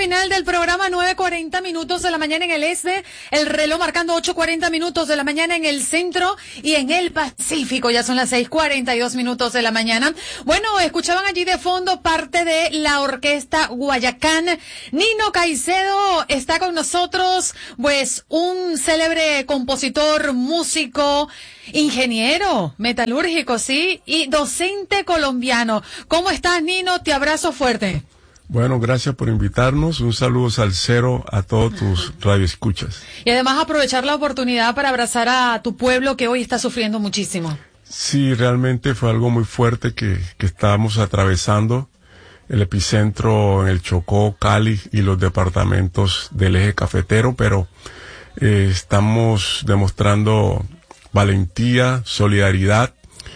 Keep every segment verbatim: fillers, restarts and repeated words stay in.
final del programa, nueve cuarenta minutos de la mañana en el este, el reloj marcando ocho cuarenta minutos de la mañana en el centro y en el Pacífico, ya son las seis cuarenta y dos minutos de la mañana. Bueno, escuchaban allí de fondo parte de la orquesta Guayacán. Nino Caicedo está con nosotros, pues un célebre compositor, músico, ingeniero, metalúrgico, sí, y docente colombiano. ¿Cómo estás, Nino? Te abrazo fuerte. Bueno, gracias por invitarnos. Un saludo salsero a todos tus radioescuchas. Y además aprovechar la oportunidad para abrazar a tu pueblo que hoy está sufriendo muchísimo. Sí, realmente fue algo muy fuerte que, que estábamos atravesando. El epicentro en el Chocó, Cali y los departamentos del eje cafetero, pero eh, estamos demostrando valentía, solidaridad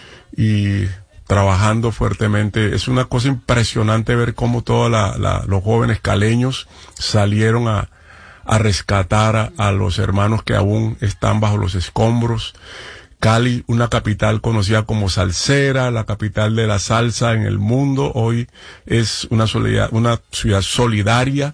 y trabajando fuertemente. Es una cosa impresionante ver cómo todos la, la, los jóvenes caleños salieron a, a rescatar a, a los hermanos que aún están bajo los escombros. Cali, una capital conocida como salsera, la capital de la salsa en el mundo, hoy es una, solidar, una ciudad solidaria,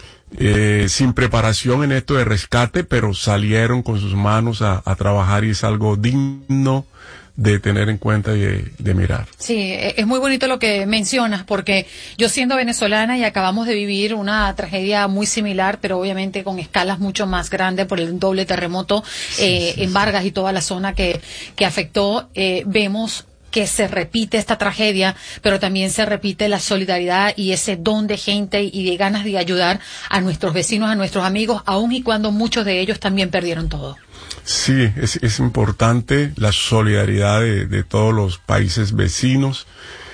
eh, sin preparación en esto de rescate, pero salieron con sus manos a, a trabajar y es algo digno de tener en cuenta y de, de mirar. Sí, es muy bonito lo que mencionas, porque yo siendo venezolana y acabamos de vivir una tragedia muy similar, pero obviamente con escalas mucho más grandes por el doble terremoto eh, sí, sí, en Vargas sí. y toda la zona que, que afectó, eh, vemos que se repite esta tragedia, pero también se repite la solidaridad y ese don de gente y de ganas de ayudar a nuestros vecinos, a nuestros amigos, aun y cuando muchos de ellos también perdieron todo. Sí, es, es importante la solidaridad de, de todos los países vecinos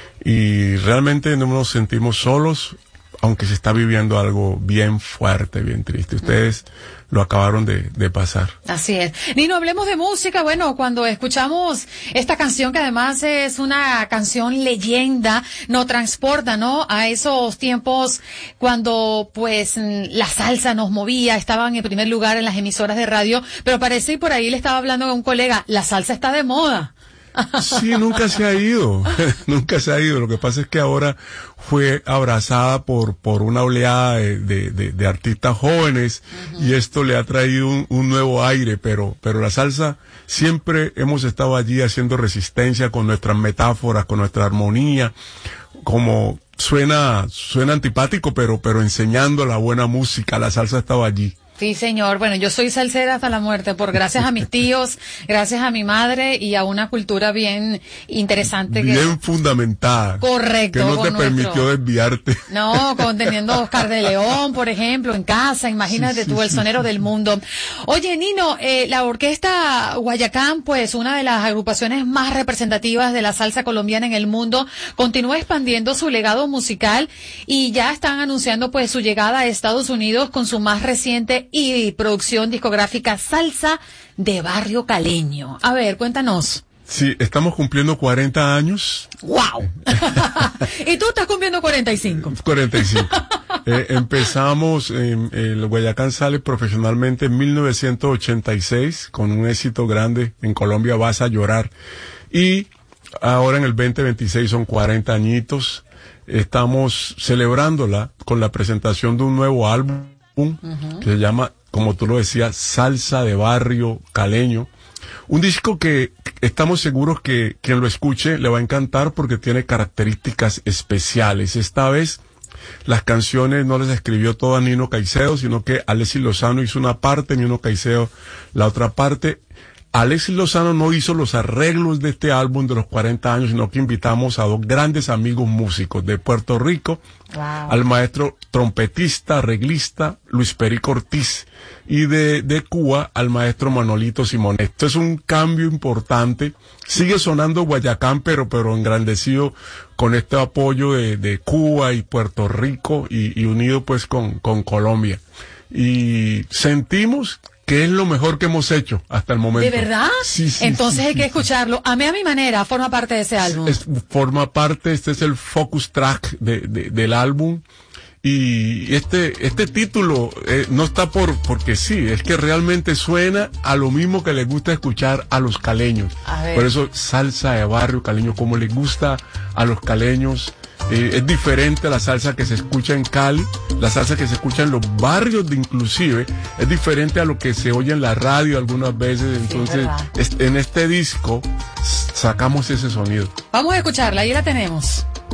y realmente no nos sentimos solos, aunque se está viviendo algo bien fuerte, bien triste. Ustedes mm. lo acabaron de, de pasar. Así es. Nino, hablemos de música. Bueno, cuando escuchamos esta canción, que además es una canción leyenda, nos transporta, ¿no?, a esos tiempos cuando, pues, la salsa nos movía, estaban en primer lugar en las emisoras de radio, pero parece, y por ahí le estaba hablando a un colega, la salsa está de moda. Sí, nunca se ha ido, nunca se ha ido. Lo que pasa es que ahora fue abrazada por por una oleada de, de, de, de artistas jóvenes uh-huh. y esto le ha traído un, un nuevo aire, pero pero la salsa siempre hemos estado allí haciendo resistencia con nuestras metáforas, con nuestra armonía, como suena suena antipático, pero pero enseñando la buena música. La salsa estaba allí. Sí, señor. Bueno, yo soy salsera hasta la muerte, por gracias a mis tíos, gracias a mi madre y a una cultura bien interesante. Bien que, fundamentada. Correcto. Que no te nuestro, permitió desviarte. No, con teniendo Oscar de León, por ejemplo, en casa, imagínate sí, tú, sí, el sonero sí, del mundo. Oye, Nino, eh, la orquesta Guayacán, pues una de las agrupaciones más representativas de la salsa colombiana en el mundo, continúa expandiendo su legado musical y ya están anunciando pues su llegada a Estados Unidos con su más reciente y producción discográfica Salsa de Barrio Caleño. A ver, cuéntanos. Sí, estamos cumpliendo cuarenta años. ¡Wow! ¿Y tú estás cumpliendo cuarenta y cinco? cuarenta y cinco. eh, empezamos, en, el Guayacán sale profesionalmente en mil novecientos ochenta y seis, con un éxito grande en Colombia, Vas a Llorar. Y ahora en el veinte veintiséis son cuarenta añitos. Estamos celebrándola con la presentación de un nuevo álbum. Uh-huh. Que se llama, como tú lo decías, Salsa de Barrio Caleño. Un disco que estamos seguros que quien lo escuche le va a encantar porque tiene características especiales. Esta vez las canciones no las escribió todas Nino Caicedo, sino que Alexis Lozano hizo una parte, Nino Caicedo la otra parte. Alexis Lozano no hizo los arreglos de este álbum de los cuarenta años, sino que invitamos a dos grandes amigos músicos de Puerto Rico, wow. al maestro trompetista, arreglista Luis Perico Ortiz, y de, de Cuba al maestro Manolito Simón. Esto es un cambio importante. Sigue sonando Guayacán, pero, pero engrandecido con este apoyo de, de Cuba y Puerto Rico y, y unido pues con, con Colombia. Y sentimos que es lo mejor que hemos hecho hasta el momento. ¿De verdad? Sí, sí. Entonces sí, hay sí, que sí. escucharlo. A mí, a mi manera, forma parte de ese álbum. Es, forma parte, este es el focus track de, de, del álbum. Y este, este título eh, no está por, porque sí, es que realmente suena a lo mismo que les gusta escuchar a los caleños. A ver. Por eso, Salsa de Barrio Caleño, como les gusta a los caleños, Eh, es diferente a la salsa que se escucha en Cali, la salsa que se escucha en los barrios de inclusive, es diferente a lo que se oye en la radio algunas veces. Entonces, sí, es, en este disco sacamos ese sonido. Vamos a escucharla, ahí la tenemos.